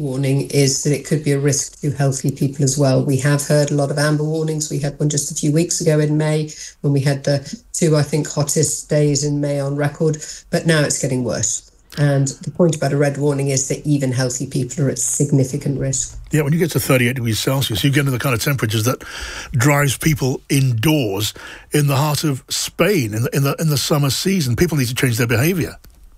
warning is that it could be a risk to healthy people as well. We have heard a lot of amber warnings. We had one just a few weeks ago in May when we had the two, I think, hottest days in May on record, but now it's getting worse. And the point about a red warning is that even healthy people are at significant risk. Yeah, when you get to 38 degrees Celsius, you get into the kind of temperatures that drives people indoors in the heart of Spain in the summer season. People need to change their behaviour.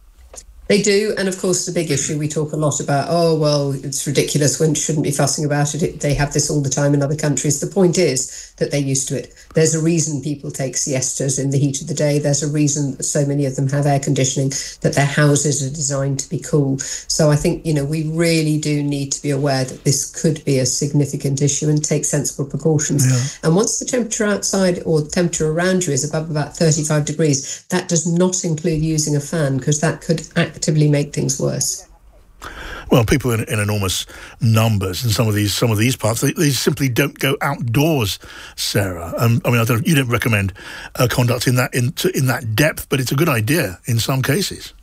They do, and of course the big issue we talk a lot about, oh, well, it's ridiculous, one shouldn't be fussing about it. They have this all the time in other countries. The point is that they're used to it. There's a reason people take siestas in the heat of the day. There's a reason that so many of them have air conditioning, that their houses are designed to be cool. So I think, we really do need to be aware that this could be a significant issue and take sensible precautions. Yeah. And once the temperature outside or the temperature around you is above about 35 degrees, that does not include using a fan, because that could actively make things worse. Well, people in enormous numbers in some of these parts, they simply don't go outdoors, Sarah. I don't know, you don't recommend conduct in that depth, but it's a good idea in some cases.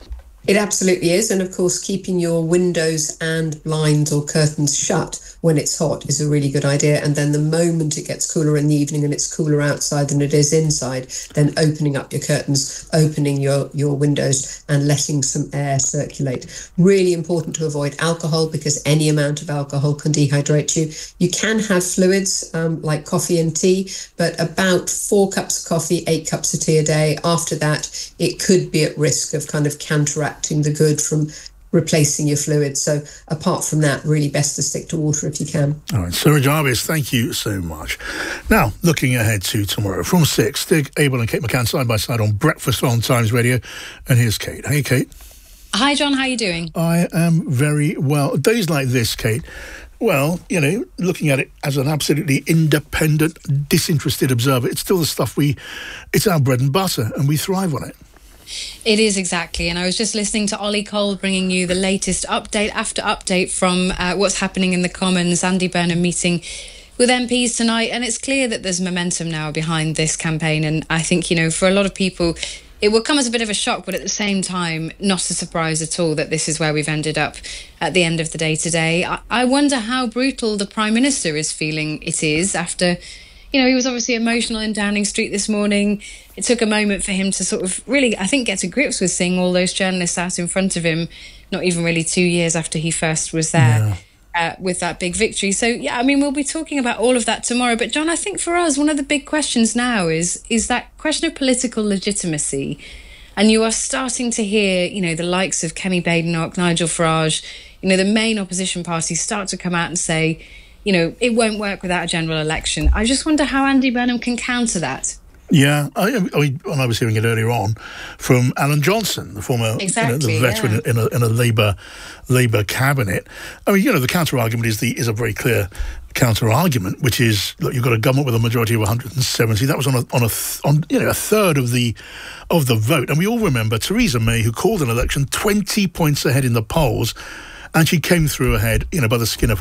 It absolutely is. And of course, keeping your windows and blinds or curtains shut when it's hot is a really good idea. And then the moment it gets cooler in the evening and it's cooler outside than it is inside, then opening up your curtains, opening your windows and letting some air circulate. Really important to avoid alcohol, because any amount of alcohol can dehydrate you. You can have fluids like coffee and tea, but about 4 cups of coffee, 8 cups of tea a day. After that, it could be at risk of kind of counteracting the good from replacing your fluids. So apart from that, really best to stick to water if you can. All right, Sarah Jarvis, thank you so much. Now, looking ahead to tomorrow, from 6, Stig Abel and Kate McCann side by side on Breakfast on Times Radio. And here's Kate. Hey, Kate. Hi, John. How are you doing? I am very well. Days like this, Kate, well, looking at it as an absolutely independent, disinterested observer, it's still the stuff it's our bread and butter, and we thrive on it. It is, exactly. And I was just listening to Ollie Cole bringing you the latest update after update from what's happening in the Commons. Andy Burnham meeting with MPs tonight, and it's clear that there's momentum now behind this campaign. And I think, for a lot of people, it will come as a bit of a shock, but at the same time, not a surprise at all that this is where we've ended up at the end of the day today. I wonder how brutal the Prime Minister is feeling it is after... he was obviously emotional in Downing Street this morning. It took a moment for him to sort of really, I think, get to grips with seeing all those journalists out in front of him, not even really 2 years after he first was there with that big victory. So, we'll be talking about all of that tomorrow. But, John, I think for us, one of the big questions now is that question of political legitimacy. And you are starting to hear, the likes of Kemi Badenoch, Nigel Farage, the main opposition parties start to come out and say, it won't work without a general election. I just wonder how Andy Burnham can counter that. Yeah, I was hearing it earlier on from Alan Johnson, the former the veteran in a Labour cabinet. The counter-argument is a very clear counter-argument, which is, look, you've got a government with a majority of 170. That was on a third of the vote. And we all remember Theresa May, who called an election 20 points ahead in the polls, and she came through ahead, by the skin of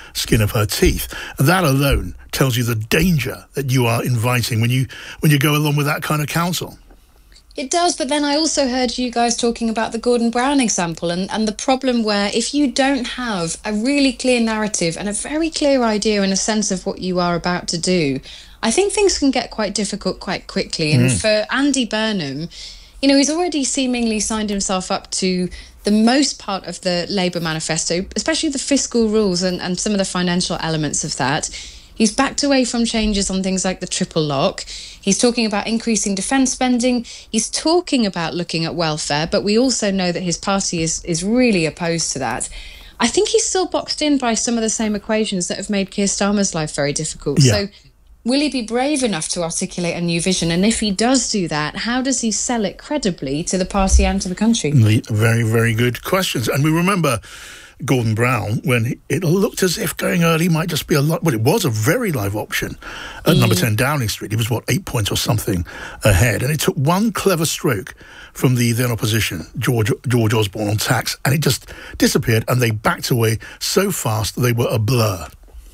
her teeth. That alone tells you the danger that you are inviting when you go along with that kind of counsel. It does, but then I also heard you guys talking about the Gordon Brown example and the problem where if you don't have a really clear narrative and a very clear idea and a sense of what you are about to do, I think things can get quite difficult quite quickly. And for Andy Burnham, he's already seemingly signed himself up to the most part of the Labour manifesto, especially the fiscal rules and some of the financial elements of that. He's backed away from changes on things like the triple lock. He's talking about increasing defence spending. He's talking about looking at welfare, but we also know that his party is really opposed to that. I think he's still boxed in by some of the same equations that have made Keir Starmer's life very difficult. Yeah. So will he be brave enough to articulate a new vision? And if he does do that, how does he sell it credibly to the party and to the country? Very, very good questions. And we remember Gordon Brown, when it looked as if going early might just be it was a very live option at number 10 Downing Street. He was, 8 points or something ahead. And it took one clever stroke from the then opposition, George Osborne, on tax, and it just disappeared, and they backed away so fast that they were a blur.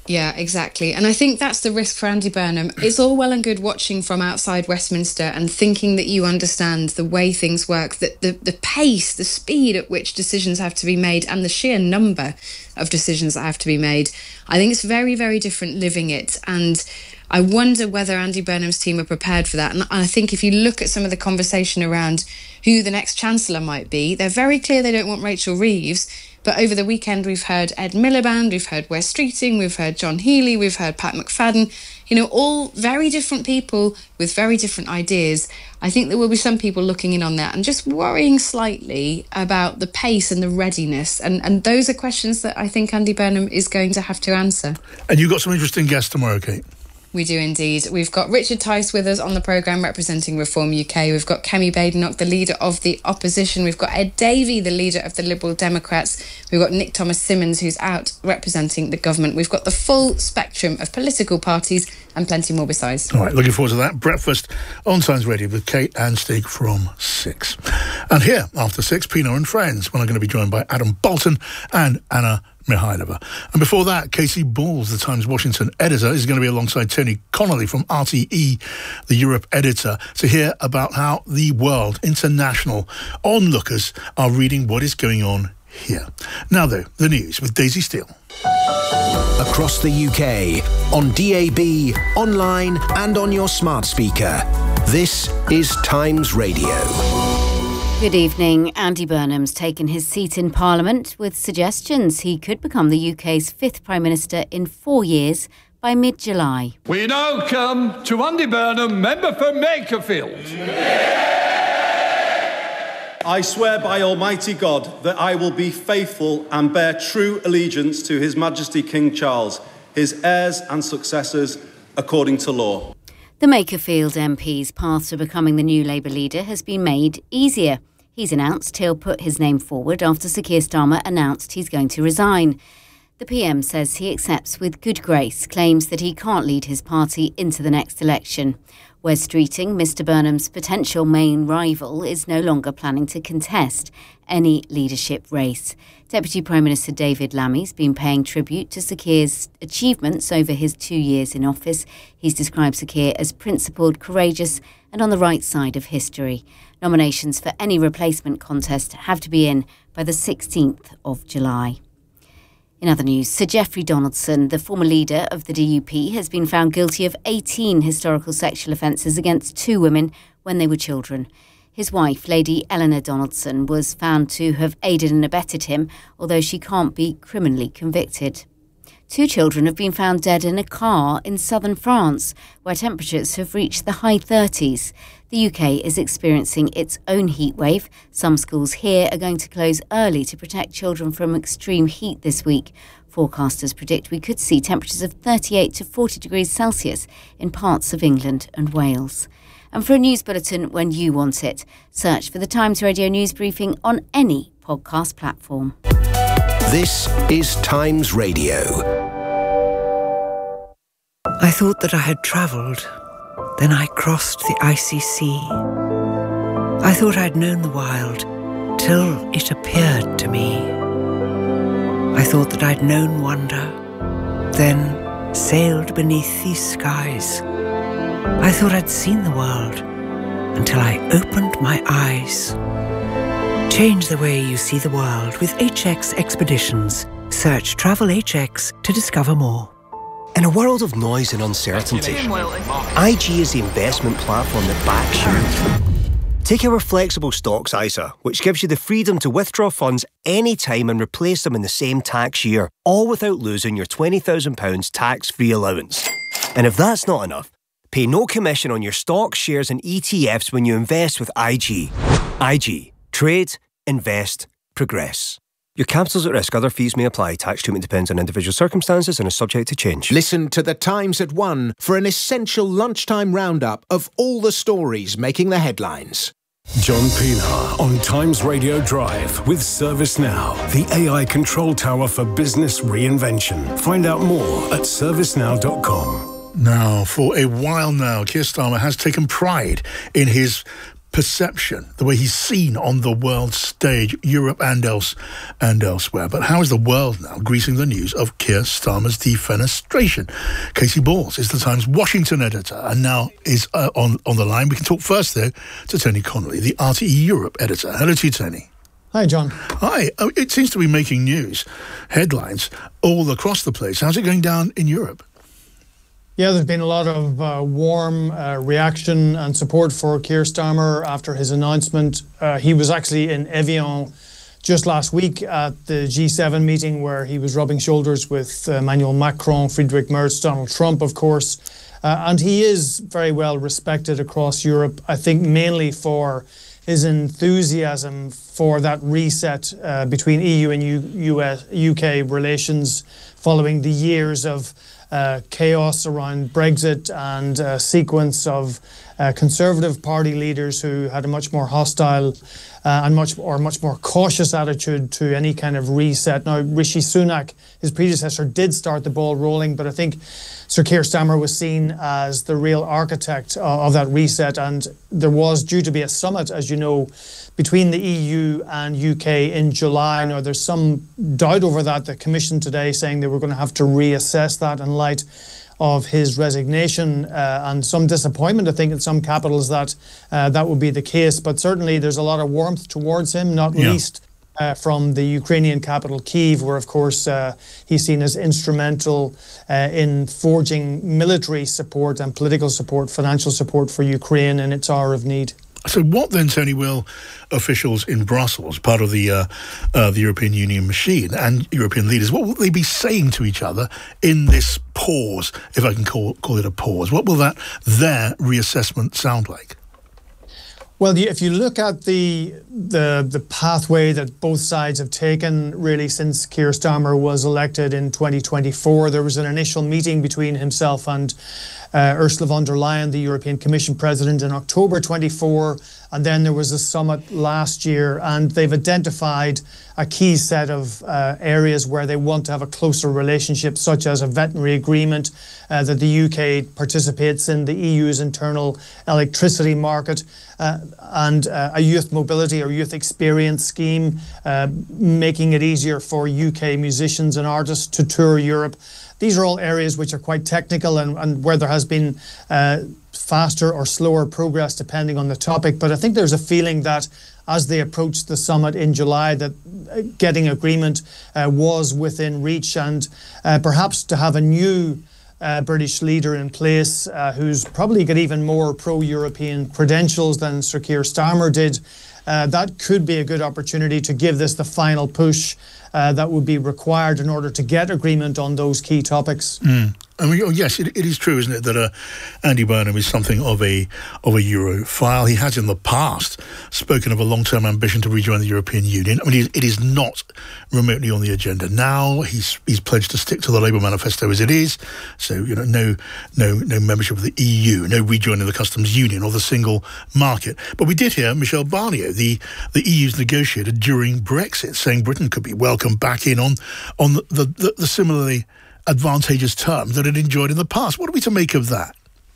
Yeah, exactly. And I think that's the risk for Andy Burnham. It's all well and good watching from outside Westminster and thinking that you understand the way things work, that the pace, the speed at which decisions have to be made and the sheer number of decisions that have to be made. I think it's very, very different living it. And I wonder whether Andy Burnham's team are prepared for that. And I think if you look at some of the conversation around who the next Chancellor might be, they're very clear they don't want Rachel Reeves. But over the weekend, we've heard Ed Miliband, we've heard Wes Streeting, we've heard John Healey, we've heard Pat McFadden, all very different people with very different ideas. I think there will be some people looking in on that and just worrying slightly about the pace and the readiness. And those are questions that I think Andy Burnham is going to have to answer. And you've got some interesting guests tomorrow, Kate. We do indeed. We've got Richard Tice with us on the programme representing Reform UK. We've got Kemi Badenoch, the leader of the opposition. We've got Ed Davey, the leader of the Liberal Democrats. We've got Nick Thomas-Symonds, who's out representing the government. We've got the full spectrum of political parties and plenty more besides. All right, looking forward to that. Breakfast on Times Radio with Kate and Stig from 6. And here, after 6, Pino and Friends, when I'm going to be joined by Adam Bolton and Anna Mihailova. And before that, Casey Balls, the Times Washington editor, is going to be alongside Tony Connolly from RTE, the Europe editor, to hear about how the world, international onlookers are reading what is going on here. Now, though, the news with Daisy Steele. Across the UK, on DAB, online and on your smart speaker. This is Times Radio. Good evening. Andy Burnham's taken his seat in Parliament with suggestions he could become the UK's 5th Prime Minister in 4 years by mid-July. We now come to Andy Burnham, member for Makerfield. I swear by Almighty God that I will be faithful and bear true allegiance to His Majesty King Charles, his heirs and successors, according to law. The Makerfield MP's path to becoming the new Labour leader has been made easier. He's announced he'll put his name forward after Sir Keir Starmer announced he's going to resign. The PM says he accepts with good grace claims that he can't lead his party into the next election. Wes Streeting, Mr Burnham's potential main rival, is no longer planning to contest any leadership race. Deputy Prime Minister David Lammy's been paying tribute to Sir Keir's achievements over his 2 years in office. He's described Sir Keir as principled, courageous and on the right side of history. Nominations for any replacement contest have to be in by the 16th of July. In other news, Sir Geoffrey Donaldson, the former leader of the DUP, has been found guilty of 18 historical sexual offences against 2 women when they were children. His wife, Lady Eleanor Donaldson, was found to have aided and abetted him, although she can't be criminally convicted. 2 children have been found dead in a car in southern France, where temperatures have reached the high 30s. The UK is experiencing its own heat wave. Some schools here are going to close early to protect children from extreme heat this week. Forecasters predict we could see temperatures of 38 to 40 degrees Celsius in parts of England and Wales. And for a news bulletin when you want it, search for the Times Radio News Briefing on any podcast platform. This is Times Radio. I thought that I had travelled. Then I crossed the icy sea. I thought I'd known the wild till it appeared to me. I thought that I'd known wonder, then sailed beneath these skies. I thought I'd seen the world until I opened my eyes. Change the way you see the world with HX Expeditions. Search Travel HX to discover more. In a world of noise and uncertainty, IG is the investment platform that backs you. Take our flexible stocks ISA, which gives you the freedom to withdraw funds anytime and replace them in the same tax year, all without losing your £20,000 tax-free allowance. And if that's not enough, pay no commission on your stocks, shares and ETFs when you invest with IG. IG. Trade, invest, progress. Your capital's at risk. Other fees may apply. Tax treatment depends on individual circumstances and is subject to change. Listen to The Times at 1 for an essential lunchtime roundup of all the stories making the headlines. John Pienaar on Times Radio Drive with ServiceNow, the AI control tower for business reinvention. Find out more at servicenow.com. Now, for a while now, Keir Starmer has taken pride in his perception, the way he's seen on the world stage, Europe and elsewhere. But how is the world now greasing the news of Keir Starmer's defenestration? Casey Balls is the Times Washington editor and now is on the line. We can talk first, though, to Tony Connolly, the RTE Europe editor. Hello to you, Tony. Hi, John. Hi. It seems to be making news, headlines, all across the place. How's it going down in Europe? Yeah, there's been a lot of warm reaction and support for Keir Starmer after his announcement. He was actually in Evian just last week at the G7 meeting where he was rubbing shoulders with Emmanuel Macron, Friedrich Merz, Donald Trump, of course. And he is very well respected across Europe, I think mainly for his enthusiasm for that reset between EU and UK relations following the years of chaos around Brexit and a sequence of Conservative Party leaders who had a much more hostile and much more cautious attitude to any kind of reset. Now, Rishi Sunak, his predecessor, did start the ball rolling, but I think Sir Keir Starmer was seen as the real architect of that reset, and there was due to be a summit, as you know, between the EU and UK in July. Now, there's some doubt over that. The Commission today saying they were going to have to reassess that in light of his resignation and some disappointment, I think, in some capitals that that would be the case. But certainly there's a lot of warmth towards him, not least from the Ukrainian capital, Kyiv, where, of course, he's seen as instrumental in forging military support and political support, financial support for Ukraine in its hour of need. So what then, Tony, will officials in Brussels, part of the European Union machine, and European leaders, what will they be saying to each other in this pause, if I can call it a pause? What will their reassessment sound like? Well, if you look at the pathway that both sides have taken, really, since Keir Starmer was elected in 2024, there was an initial meeting between himself and Ursula von der Leyen, the European Commission President, in October 24, and then there was a summit last year, and they've identified a key set of areas where they want to have a closer relationship, such as a veterinary agreement that the UK participates in, the EU's internal electricity market, and a youth mobility or youth experience scheme, making it easier for UK musicians and artists to tour Europe. These are all areas which are quite technical and where there has been faster or slower progress depending on the topic. But I think there's a feeling that as they approached the summit in July, that getting agreement was within reach, and perhaps to have a new British leader in place who's probably got even more pro-European credentials than Sir Keir Starmer did, that could be a good opportunity to give this the final push that would be required in order to get agreement on those key topics. I mean, yes, it is true, isn't it, that Andy Burnham is something of a Europhile. He has in the past spoken of a long-term ambition to rejoin the European Union. I mean, it is not remotely on the agenda now. He's pledged to stick to the Labour manifesto as it is. So, you know, no membership of the EU, no rejoining the customs union or the single market. But we did hear Michel Barnier, the EU's negotiator during Brexit, saying Britain could be welcomed back in on the similarly advantageous terms that it enjoyed in the past. What are we to make of that?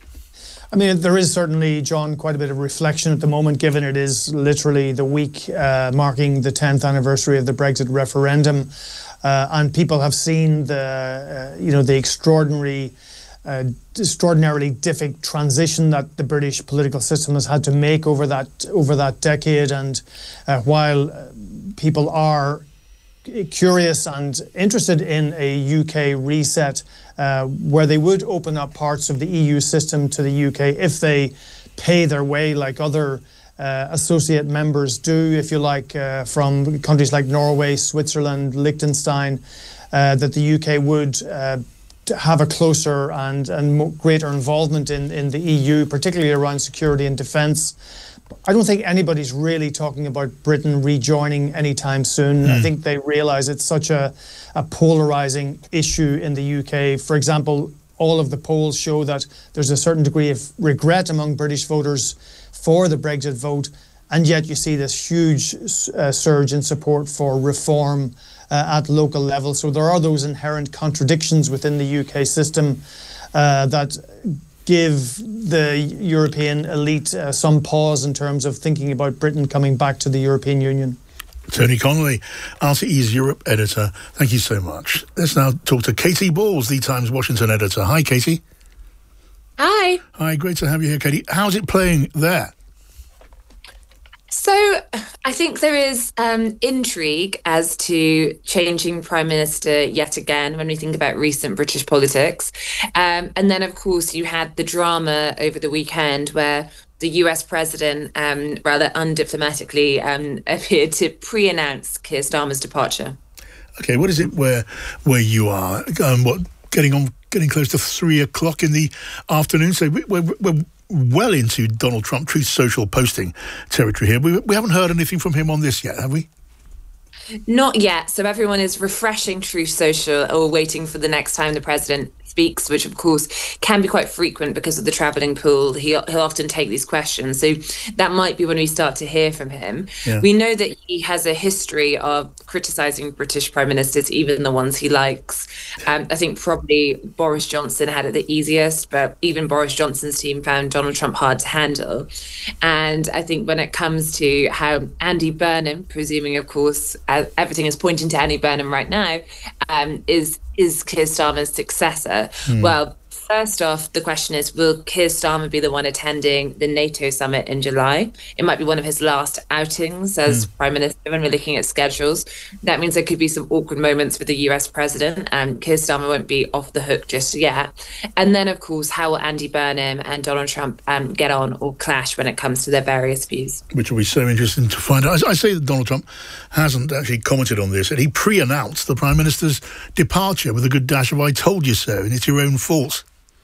I mean, there is certainly, John, quite a bit of reflection at the moment, given it is literally the week marking the 10th anniversary of the Brexit referendum, and people have seen the extraordinarily difficult transition that the British political system has had to make over that decade. And while people are curious and interested in a UK reset where they would open up parts of the EU system to the UK if they pay their way like other associate members do, if you like, from countries like Norway, Switzerland, Liechtenstein, that the UK would have a closer and greater involvement in the EU, particularly around security and defence. I don't think anybody's really talking about Britain rejoining anytime soon. I think they realise it's such a polarising issue in the UK. For example, all of the polls show that there's a certain degree of regret among British voters for the Brexit vote, and yet you see this huge surge in support for reform at local level. So there are those inherent contradictions within the UK system that give the European elite some pause in terms of thinking about Britain coming back to the European Union. Tony Connolly, RTE's Europe editor, thank you so much. Let's now talk to Katie Balls, the Times Washington editor. Hi, Katie. Hi. Hi, great to have you here, Katie. How's it playing there? So I think there is intrigue as to changing Prime Minister yet again when we think about recent British politics. And then, of course, you had the drama over the weekend where the US president, rather undiplomatically, appeared to pre-announce Keir Starmer's departure. Okay, what is it where you are? Getting close to 3 o'clock in the afternoon? So we're well into Donald Trump Truth Social posting territory here. We haven't heard anything from him on this yet, have we? Not yet. So everyone is refreshing Truth Social or waiting for the next time the president speaks, which of course can be quite frequent because of the travelling pool. He'll often take these questions. So that might be when we start to hear from him. Yeah. We know that he has a history of criticising British prime ministers, even the ones he likes. I think probably Boris Johnson had it the easiest, but even Boris Johnson's team found Donald Trump hard to handle. And I think when it comes to how Andy Burnham, presuming of course everything is pointing to Andy Burnham right now, is Keir Starmer's successor? Well, first off, the question is, will Keir Starmer be the one attending the NATO summit in July? It might be one of his last outings as Prime Minister when we're looking at schedules. That means there could be some awkward moments with the US president, and Keir Starmer won't be off the hook just yet. And then, of course, how will Andy Burnham and Donald Trump get on or clash when it comes to their various views? Which will be so interesting to find out. I say that Donald Trump hasn't actually commented on this, and he pre-announced the Prime Minister's departure with a good dash of "I told you so," and it's your own fault.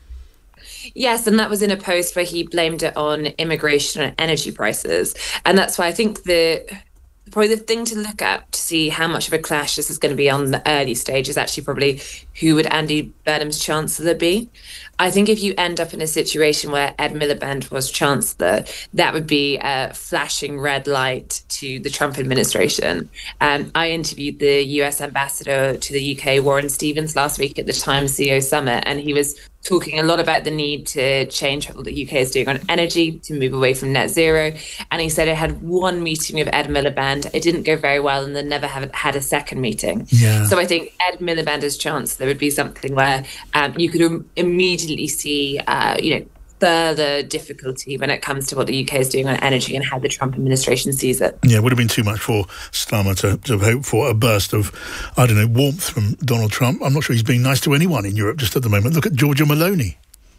Yes, and that was in a post where he blamed it on immigration and energy prices. And that's why I think probably the thing to look at to see how much of a clash this is going to be on the early stage is actually probably who would Andy Burnham's Chancellor be. I think if you end up in a situation where Ed Miliband was Chancellor, that would be a flashing red light to the Trump administration. I interviewed the US ambassador to the UK, Warren Stevens, last week at the Times CEO Summit, and he was talking a lot about the need to change what the UK is doing on energy, to move away from net zero. And he said it had one meeting with Ed Miliband. It didn't go very well, and then never had a second meeting. Yeah. So I think Ed Miliband as Chancellor would be something where you could immediately see, further difficulty when it comes to what the UK is doing on energy and how the Trump administration sees it. Yeah, it would have been too much for Starmer to hope for a burst of, warmth from Donald Trump. I'm not sure he's being nice to anyone in Europe just at the moment. Look at Giorgia Meloni.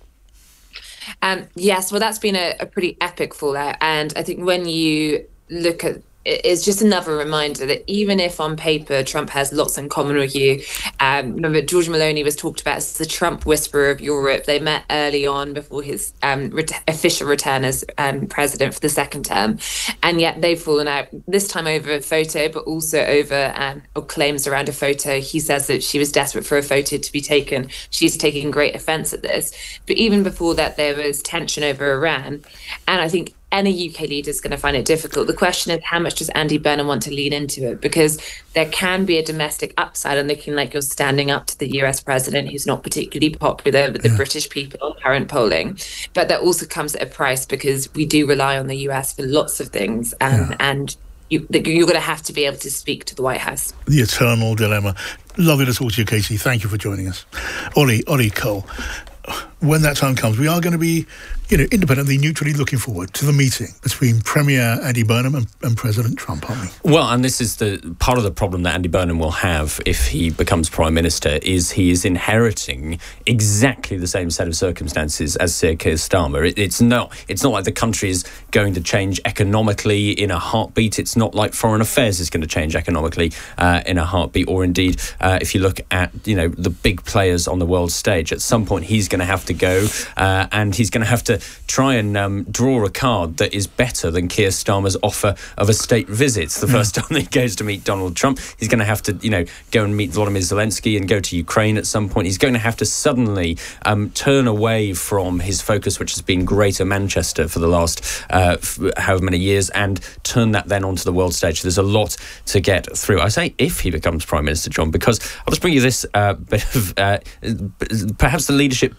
Yes, well, that's been a pretty epic fallout. And I think when you look at it's just another reminder that even if on paper Trump has lots in common with you, remember Giorgia Meloni was talked about as the Trump whisperer of Europe. They met early on before his official return as president for the second term, and yet they've fallen out, this time over a photo, but also over claims around a photo. He says that she was desperate for a photo to be taken. She's taking great offence at this. But even before that, there was tension over Iran, and I think any UK leader is going to find it difficult. The question is, how much does Andy Burnham want to lean into it? Because there can be a domestic upside on looking like you're standing up to the US president, who's not particularly popular with the British people on current polling. But that also comes at a price, because we do rely on the US for lots of things. And you're going to have to be able to speak to the White House. The eternal dilemma. Lovely to talk to you, Katie. Thank you for joining us. Ollie Cole. When that time comes, we are going to be, independently, neutrally looking forward to the meeting between Premier Andy Burnham and President Trump, aren't we? Well, and this is the part of the problem that Andy Burnham will have if he becomes Prime Minister, is he is inheriting exactly the same set of circumstances as Sir Keir Starmer. It's not like the country is going to change economically in a heartbeat. It's not like foreign affairs is going to change economically in a heartbeat, or indeed, if you look at, the big players on the world stage, at some point he's going to have to go and he's going to have to try and draw a card that is better than Keir Starmer's offer of a state visit. The first time that he goes to meet Donald Trump, he's going to have to, go and meet Volodymyr Zelensky and go to Ukraine at some point. He's going to have to suddenly turn away from his focus, which has been Greater Manchester for the last however many years, and turn that then onto the world stage. There's a lot to get through. I say if he becomes Prime Minister, John, because I'll just bring you this bit of perhaps the leadership bid that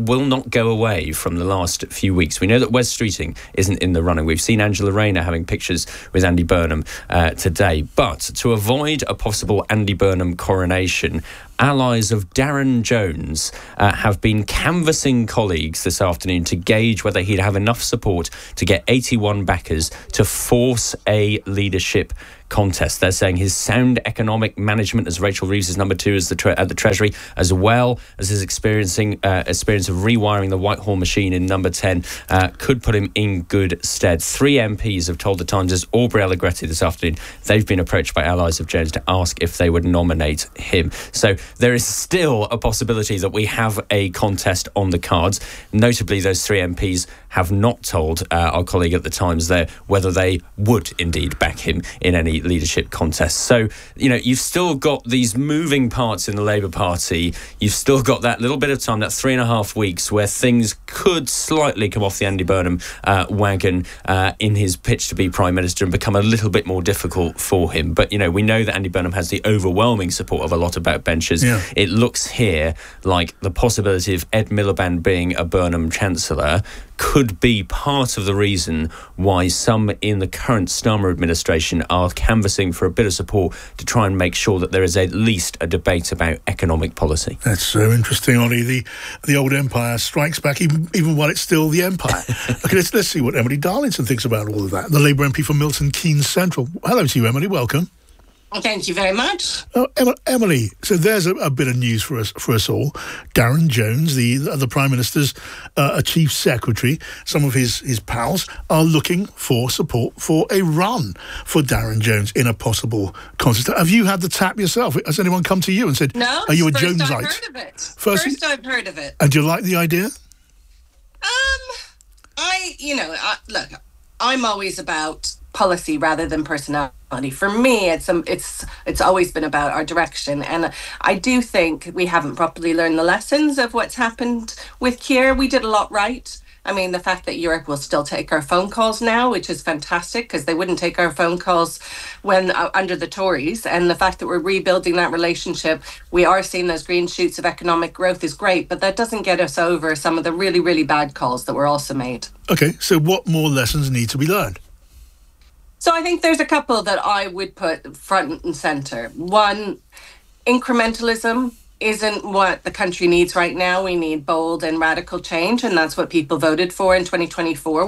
will not go away from the last few weeks. We know that Wes Streeting isn't in the running. We've seen Angela Rayner having pictures with Andy Burnham today. But to avoid a possible Andy Burnham coronation, allies of Darren Jones have been canvassing colleagues this afternoon to gauge whether he'd have enough support to get 81 backers to force a leadership contest. They're saying his sound economic management as Rachel Reeves' number 2 as at the Treasury, as well as his experience of rewiring the Whitehall machine in number 10, could put him in good stead. 3 MPs have told the Times, as Aubrey Allegretti this afternoon, they've been approached by allies of Jones to ask if they would nominate him. So there is still a possibility that we have a contest on the cards. Notably, those 3 MPs have not told our colleague at the Times there whether they would indeed back him in any leadership contest. So, you've still got these moving parts in the Labour Party. You've still got that little bit of time, that 3.5 weeks, where things could slightly come off the Andy Burnham wagon in his pitch to be Prime Minister and become a little bit more difficult for him. But, we know that Andy Burnham has the overwhelming support of a lot of backbenchers. Yeah. It looks here like the possibility of Ed Miliband being a Burnham Chancellor could be part of the reason why some in the current Starmer administration are canvassing for a bit of support to try and make sure that there is at least a debate about economic policy. That's so interesting, Ollie. The old empire strikes back even while it's still the empire. Okay, let's see what Emily Darlington thinks about all of that. The Labour MP for Milton Keynes Central. Hello to you, Emily. Welcome. Well, thank you very much. Emily, so there's a bit of news for us all. Darren Jones, the Prime Minister's Chief Secretary, some of his pals are looking for support for a run for Darren Jones in a possible contest. Have you had the tap yourself? Has anyone come to you and said, "No, are you a Jonesite?" I've heard of it. First I've heard of it. And do you like the idea? Look, I'm always about policy rather than personality. For me, it's always been about our direction, and I do think we haven't properly learned the lessons of what's happened with Keir. We did a lot right. I mean, the fact that Europe will still take our phone calls now, which is fantastic, because they wouldn't take our phone calls when under the Tories, and the fact that we're rebuilding that relationship, we are seeing those green shoots of economic growth is great, but that doesn't get us over some of the really, really bad calls that were also made. Okay, so what more lessons need to be learned? So I think there's a couple that I would put front and centre. One, incrementalism isn't what the country needs right now. We need bold and radical change, and that's what people voted for in 2024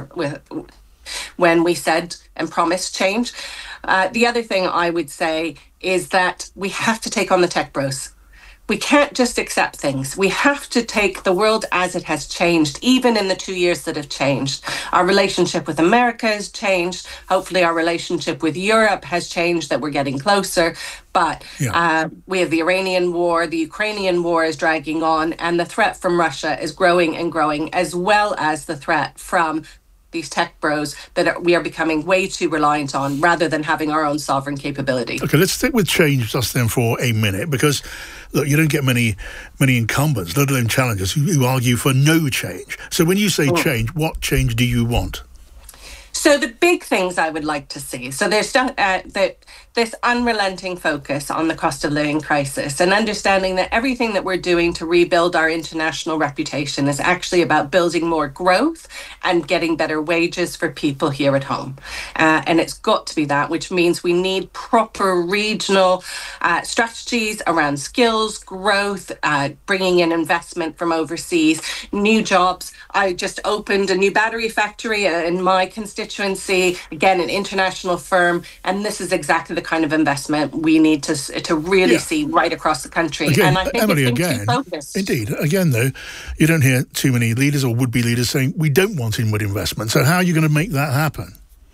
when we said and promised change. The other thing I would say is that we have to take on the tech bros. We can't just accept things. We have to take the world as it has changed, even in the 2 years that have changed. Our relationship with America has changed. Hopefully our relationship with Europe has changed, that we're getting closer. But we have the Iranian war, the Ukrainian war is dragging on, and the threat from Russia is growing and growing, as well as the threat from these tech bros that we are becoming way too reliant on, rather than having our own sovereign capability. Okay, let's stick with change just then for a minute, because look, you don't get many incumbents, let alone challengers, who argue for no change. So when you say change, what change do you want? So the big things I would like to see. So there's this unrelenting focus on the cost of living crisis, and understanding that everything that we're doing to rebuild our international reputation is actually about building more growth and getting better wages for people here at home. And it's got to be that, which means we need proper regional strategies around skills, growth, bringing in investment from overseas, new jobs. I just opened a new battery factory in my constituency, again, an international firm, and this is exactly the kind of investment we need to really see right across the country. Again, and I think Emily, it's been too focused. Indeed. Again, though, you don't hear too many leaders or would-be leaders saying, we don't want inward investment. So how are you going to make that happen?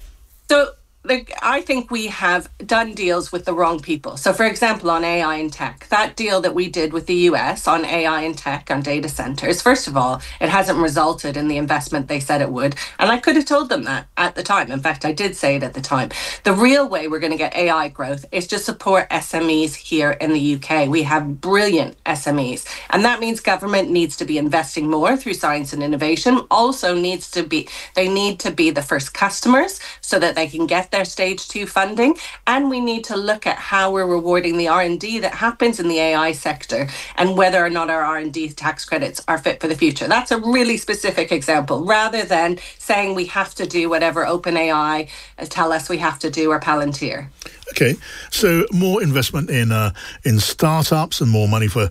So I think we have done deals with the wrong people. So, for example, on AI and tech, that deal that we did with the US on AI and tech, on data centers, first of all, it hasn't resulted in the investment they said it would. And I could have told them that at the time. In fact, I did say it at the time. The real way we're going to get AI growth is to support SMEs here in the UK. We have brilliant SMEs. And that means government needs to be investing more through science and innovation. Also they need to be the first customers so that they can get get their stage 2 funding, and we need to look at how we're rewarding the R&D that happens in the AI sector and whether or not our R&D tax credits are fit for the future. That's a really specific example, rather than saying we have to do whatever OpenAI tell us we have to do, or Palantir. Okay, so more investment in startups and more money for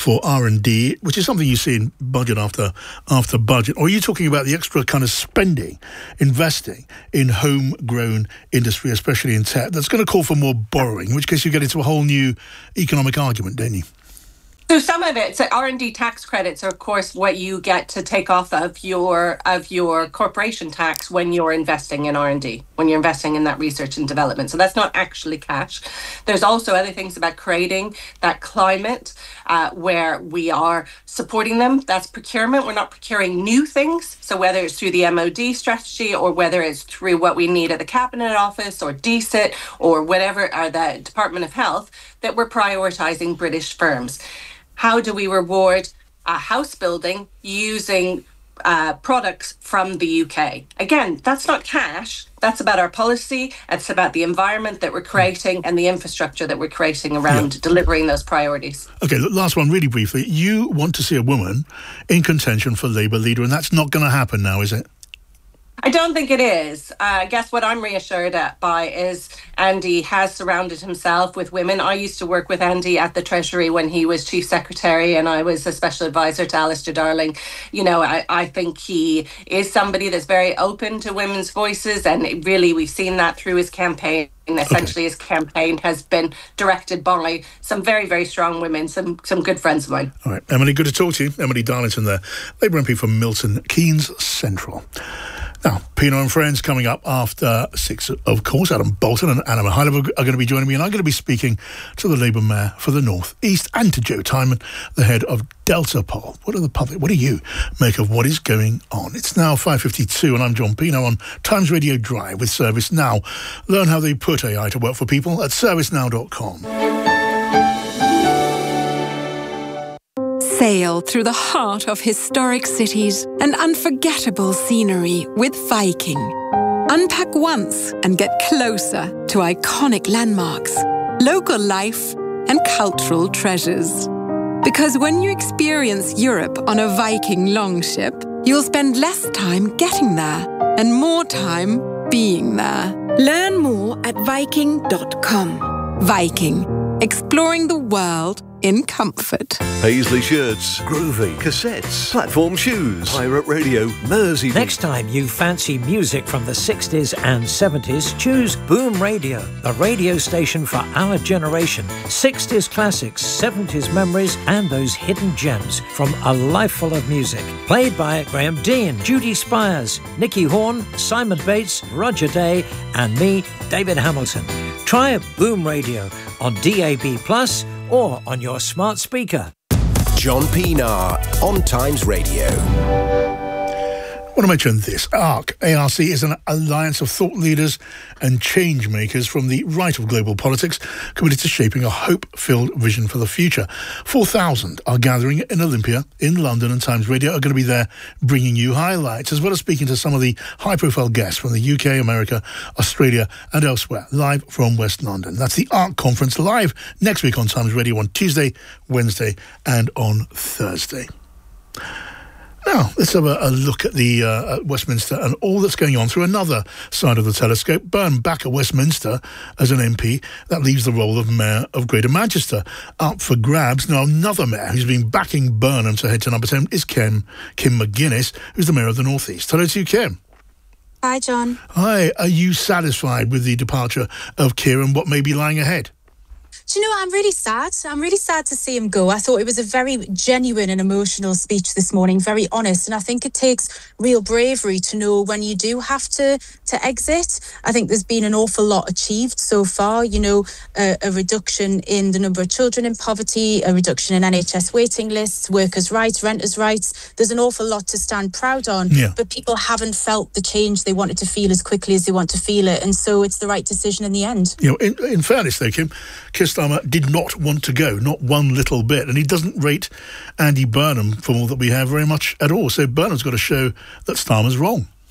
R&D, which is something you see in budget after budget. Or are you talking about the extra kind of spending, investing in homegrown industry, especially in tech, that's going to call for more borrowing, in which case you get into a whole new economic argument, don't you? So some of it, so R&D tax credits are, of course, what you get to take off of your corporation tax when you're investing in R&D, when you're investing in that research and development. So that's not actually cash. There's also other things about creating that climate where we are supporting them. That's procurement. We're not procuring new things. So whether it's through the MOD strategy or whether it's through what we need at the Cabinet Office or DCIT or whatever, the Department of Health, that we're prioritising British firms. How do we reward house building using products from the UK? Again, that's not cash. That's about our policy. It's about the environment that we're creating and the infrastructure that we're creating around delivering those priorities. Okay, last one, really briefly. You want to see a woman in contention for Labour leader, and that's not going to happen now, is it? I don't think it is. I guess what I'm reassured by is Andy has surrounded himself with women. I used to work with Andy at the Treasury when he was Chief Secretary, and I was a special advisor to Alistair Darling. You know, I think he is somebody that's very open to women's voices, and really we've seen that through his campaign. Essentially, his campaign has been directed by some very, very strong women, some good friends of mine. All right, Emily, good to talk to you. Emily Darlington there, Labour MP from Milton Keynes Central. Now, Pino and Friends coming up after 6, of course. Adam Bolton and Anna Mihайлova are going to be joining me, and I'm going to be speaking to the Labour Mayor for the North East and to Joe Timon, the head of Delta Poll. What do you make of what is going on? It's now 5:52 and I'm John Pino on Times Radio Drive with ServiceNow. Learn how they put AI to work for people at servicenow.com. Sail through the heart of historic cities and unforgettable scenery with Viking. Unpack once and get closer to iconic landmarks, local life, and cultural treasures. Because when you experience Europe on a Viking longship, you'll spend less time getting there and more time being there. Learn more at Viking.com. Viking, exploring the world in comfort. Paisley shirts, groovy cassettes, platform shoes, pirate radio, Mersey. Next time you fancy music from the 60s and 70s, choose Boom Radio, the radio station for our generation. 60s classics, 70s memories, and those hidden gems from a life full of music. Played by Graham Dean, Judy Spires, Nicky Horn, Simon Bates, Roger Day, and me, David Hamilton. Try Boom Radio on DAB+, or on your smart speaker. John Pienaar on Times Radio. I want to mention this. ARC is an alliance of thought leaders and change makers from the right of global politics committed to shaping a hope-filled vision for the future. 4,000 are gathering in Olympia in London, and Times Radio are going to be there bringing you highlights, as well as speaking to some of the high-profile guests from the UK, America, Australia and elsewhere, live from West London. That's the ARC conference, live next week on Times Radio on Tuesday, Wednesday and on Thursday. Now, let's have a look at the at Westminster and all that's going on through another side of the telescope. Byrne back at Westminster as an MP. That leaves the role of Mayor of Greater Manchester up for grabs. Now, another mayor who's been backing Burnham to head to number 10 is Kim McGuinness, who's the Mayor of the North East. Hello to you, Kim. Hi, John. Hi. Are you satisfied with the departure of Keir and what may be lying ahead? Do you know what? I'm really sad. I'm really sad to see him go. I thought it was a very genuine and emotional speech this morning, very honest. And I think it takes real bravery to know when you do have to exit. I think there's been an awful lot achieved so far. You know, a reduction in the number of children in poverty, a reduction in NHS waiting lists, workers' rights, renters' rights. There's an awful lot to stand proud on. Yeah. But people haven't felt the change they wanted to feel as quickly as they want to feel it. And so it's the right decision in the end. You know, in fairness though, Kim, Keir Starmer did not want to go, not one little bit, and he doesn't rate Andy Burnham, from all that we have, very much at all. So Burnham's got to show that Starmer's wrong.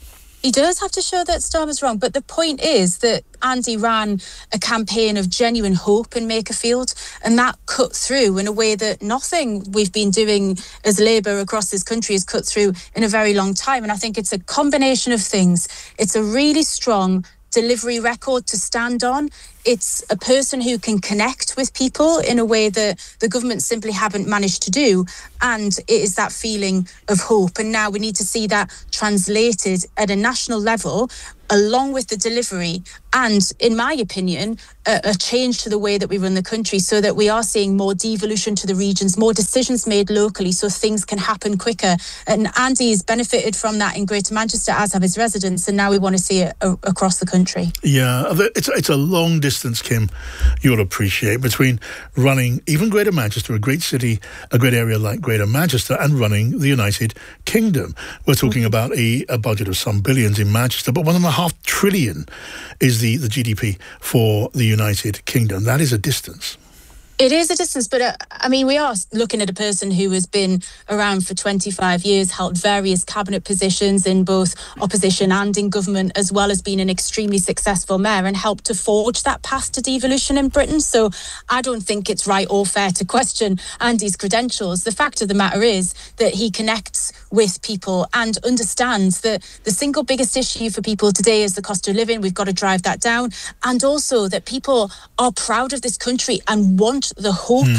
He does have to show that Starmer's wrong, but the point is that Andy ran a campaign of genuine hope in Makerfield, and that cut through in a way that nothing we've been doing as Labour across this country has cut through in a very long time. And I think it's a combination of things. It's a really strong delivery record to stand on. It's a person who can connect with people in a way that the government simply haven't managed to do. And it is that feeling of hope. And now we need to see that translated at a national level, along with the delivery and, in my opinion, a change to the way that we run the country, so that we are seeing more devolution to the regions, more decisions made locally so things can happen quicker. And Andy's benefited from that in Greater Manchester, as have his residents, and now we want to see it across the country. Yeah, it's a long distance, Kim, you'll appreciate, between running even Greater Manchester, a great city, a great area like Greater Manchester, and running the United Kingdom. We're talking about a budget of some billions in Manchester, but $1.5 trillion is the GDP for the United Kingdom. That is a distance. It is a distance, but we are looking at a person who has been around for 25 years, held various cabinet positions in both opposition and in government, as well as being an extremely successful mayor, and helped to forge that path to devolution in Britain. So I don't think it's right or fair to question Andy's credentials. The fact of the matter is that he connects with people and understands that the single biggest issue for people today is the cost of living. We've got to drive that down. And also that people are proud of this country and want the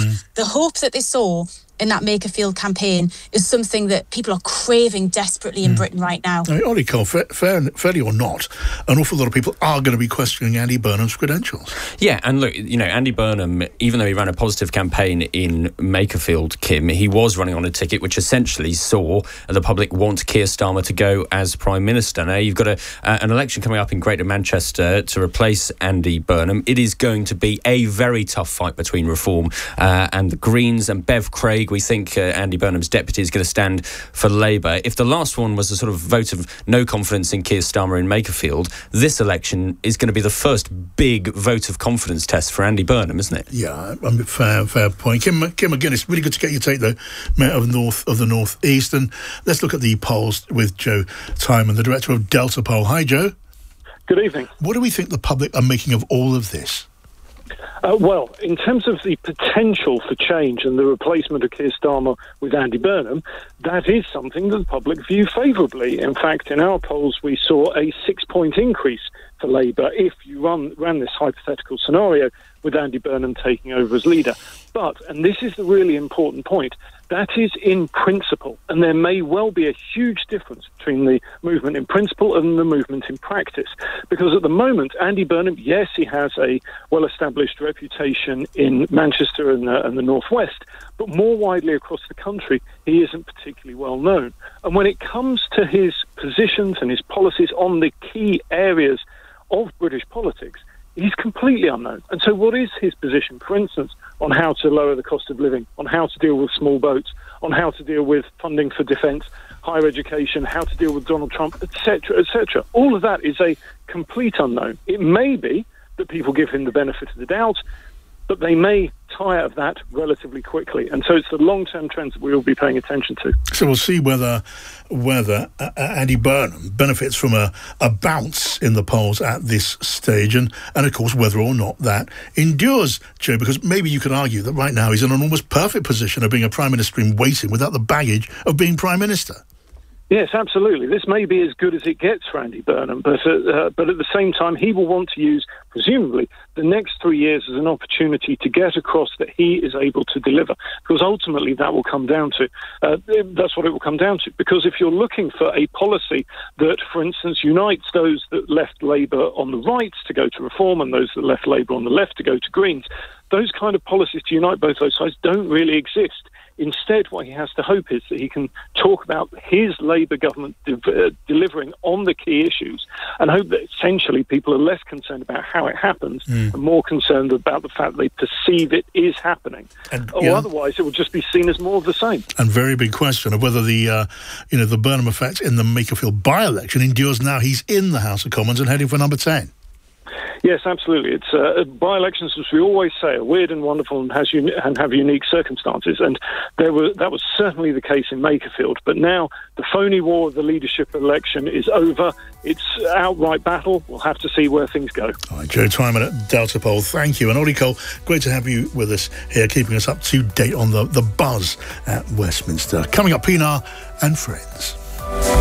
hope that they saw in that Makerfield campaign is something that people are craving desperately in Britain right now. Ollie Cole, fairly or not, an awful lot of people are going to be questioning Andy Burnham's credentials. Yeah, and look, Andy Burnham, even though he ran a positive campaign in Makerfield, Kim, he was running on a ticket which essentially saw the public want Keir Starmer to go as Prime Minister. Now, you've got an election coming up in Greater Manchester to replace Andy Burnham. It is going to be a very tough fight between Reform and the Greens and Bev Craig. We think Andy Burnham's deputy is going to stand for Labour. If the last one was a sort of vote of no confidence in Keir Starmer in Makerfield, this election is going to be the first big vote of confidence test for Andy Burnham, isn't it? Yeah, fair point. Kim McGuinness, really good to get your take, though, Mayor of the North East. And let's look at the polls with Joe Timon, the director of Delta Poll. Hi, Joe. Good evening. What do we think the public are making of all of this? Well, in terms of the potential for change and the replacement of Keir Starmer with Andy Burnham, that is something that the public view favourably. In fact, in our polls, we saw a 6-point increase for Labour if you ran this hypothetical scenario with Andy Burnham taking over as leader. But, and this is the really important point, that is in principle, and there may well be a huge difference between the movement in principle and the movement in practice. Because at the moment, Andy Burnham, yes, he has a well-established reputation in Manchester and the Northwest, but more widely across the country, he isn't particularly well known. And when it comes to his positions and his policies on the key areas of British politics, he's completely unknown. And so what is his position, for instance, on how to lower the cost of living, on how to deal with small boats, on how to deal with funding for defence, higher education, how to deal with Donald Trump, etc., etc. All of that is a complete unknown. It may be that people give him the benefit of the doubt, but they may tire of that relatively quickly. And so it's the long-term trends that we will be paying attention to. So we'll see whether Andy Burnham benefits from a bounce in the polls at this stage, and of course whether or not that endures, Joe, because maybe you could argue that right now he's in an almost perfect position of being a Prime Minister in waiting without the baggage of being Prime Minister. Yes, absolutely. This may be as good as it gets for Andy Burnham, but at the same time, he will want to use, presumably, the next 3 years as an opportunity to get across that he is able to deliver, because ultimately that will come down to, that's what it will come down to. Because if you're looking for a policy that, for instance, unites those that left Labour on the right to go to Reform and those that left Labour on the left to go to Greens, those kind of policies to unite both those sides don't really exist. Instead, what he has to hope is that he can talk about his Labour government delivering on the key issues, and hope that essentially people are less concerned about how it happens and more concerned about the fact they perceive it is happening. Otherwise, it will just be seen as more of the same. And very big question of whether the Burnham effect in the Makerfield by-election endures now. He's in the House of Commons and heading for number 10. Yes, absolutely. It's by-elections, as we always say, are weird and wonderful and have unique circumstances. And that was certainly the case in Makerfield. But now the phony war of the leadership election is over. It's outright battle. We'll have to see where things go. All right, Joe Twyman at Delta Poll, thank you. And Ollie Cole, great to have you with us here, keeping us up to date on the buzz at Westminster. Coming up, Pinar and Friends.